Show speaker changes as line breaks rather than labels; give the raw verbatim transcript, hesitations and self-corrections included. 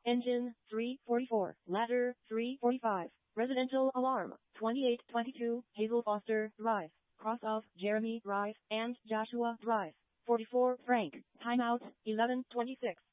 Engine, three forty-four. Ladder, three forty-five. Residential alarm, twenty-eight twenty-two, Hazel Foster Drive. Cross of Jeremy Drive and Joshua Drive. forty-four Frank. Timeout, eleven twenty-six.